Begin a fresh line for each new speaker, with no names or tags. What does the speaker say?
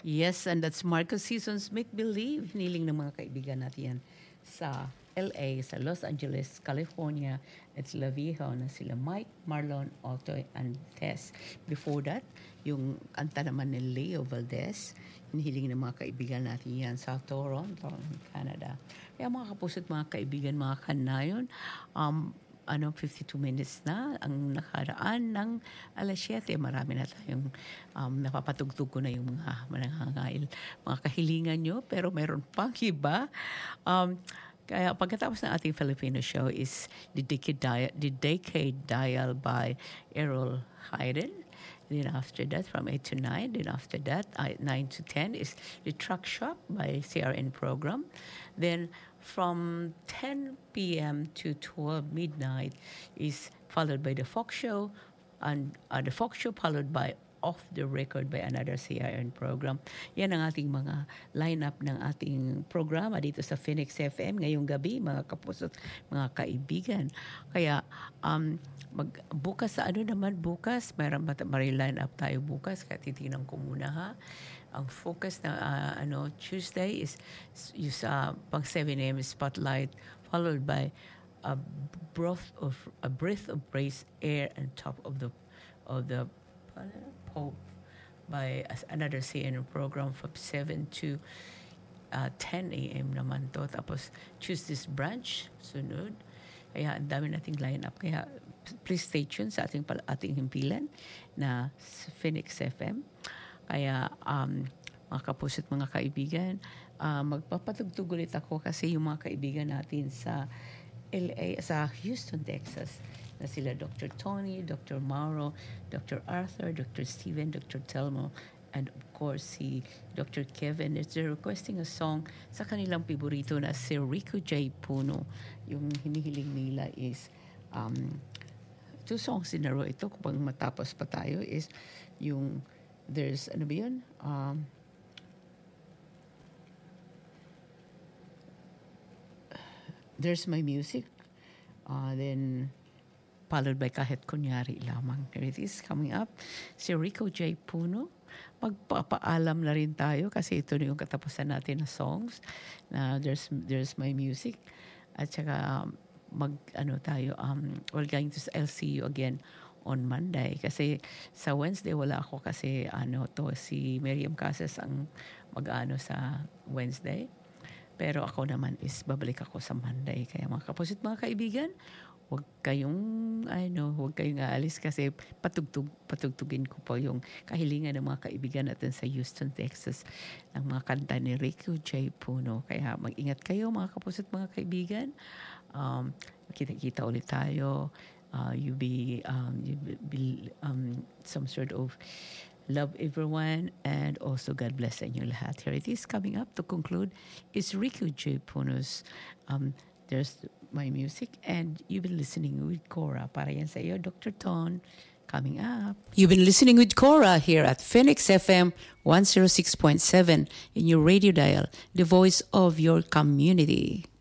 Yes, and that's Marcos Season's Make Believe. Hiniling ng mga kaibigan natin yan sa LA, sa Los Angeles, California, at sila Viejo na sila Mike, Marlon, Otto, and Tess. Before that, yung kanta naman ni Leo Valdez, hinihiling ng mga kaibigan natin yan sa Toronto, Canada. Kaya mga kapuso't mga kaibigan, mga kanayon, 52 minutes na ang nakaraan ng alas 7. Marami na tayong napapatugtog ko na yung mga manangangail, mga kahilingan nyo, pero meron pang iba. Kaya pagkatapos ng ating Filipino show is The Decade Dial by Errol Hayden. Then after that, from 8 to 9. Then after that, 9 to 10 is The Truck Shop by CRN Program. Then from 10 p.m. to 12 midnight is followed by The Folk Show. And The Folk Show followed by Off the Record by another CRN program. Yan ang ating mga lineup ng ating programa dito sa Phoenix FM ngayong gabi, mga kapusot, mga kaibigan. Kaya bukas sa bukas, may line up tayo bukas, kaya titignan ko muna ha. Ang focus na Tuesday is sa pang 7 a.m. Spotlight, followed by a breath of praise, air and top of the Pope by another CNN program from 7 to 10 a.m. naman to. Tapos Tuesday's brunch, sunod. Kaya ang dami nating line-up. Kaya please stay tuned sa ating himpilan na Phoenix FM. Kaya mga kapuso't mga kaibigan, magpapatugtog ulit ako kasi yung mga kaibigan natin sa LA, sa Houston, Texas, na sila Dr. Tony, Dr. Mauro, Dr. Arthur, Dr. Steven, Dr. Telmo, and of course si Dr. Kevin. They're requesting a song sa kanilang paborito na si Rico J. Puno. Yung hinihiling nila is 2 songs in a row. Ito kung matapos pa tayo is yung there's There's My Music, then followed by Kahit Kunyari Lamang. Here it is coming up. Si Rico J. Puno. Magpapaalam na rin tayo kasi ito na yung katapusan natin na songs na There's My Music. At saka we're going to I'll see you again on Monday. Kasi sa Wednesday wala ako kasi si Miriam Casas ang sa Wednesday. Pero ako naman is babalik ako sa Monday. Kaya mga kapuso't mga kaibigan, huwag kayong aalis kasi patugtugin ko po yung kahilingan ng mga kaibigan natin sa Houston, Texas ng mga kanta ni Rico J. Puno. Kaya mag-ingat kayo mga kapuso't mga kaibigan. Kita-kita ulit tayo. You be some sort of love everyone and also God bless sa inyo lahat. Here it is coming up to conclude is Rico J. Puno's There's My Music, and you've been listening with Cora. Para yan sa iyo, Dr. Ton, coming up. You've been listening with Cora here at Phoenix FM 106.7 in your radio dial, the voice of your community.